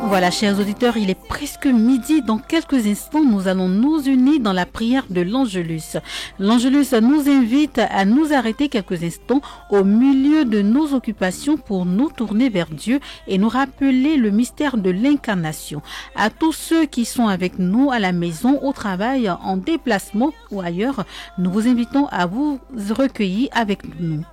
Voilà, chers auditeurs, il est presque midi. Dans quelques instants, nous allons nous unir dans la prière de l'Angelus. L'Angelus nous invite à nous arrêter quelques instants au milieu de nos occupations pour nous tourner vers Dieu et nous rappeler le mystère de l'incarnation. À tous ceux qui sont avec nous à la maison, au travail, en déplacement ou ailleurs, nous vous invitons à vous recueillir avec nous.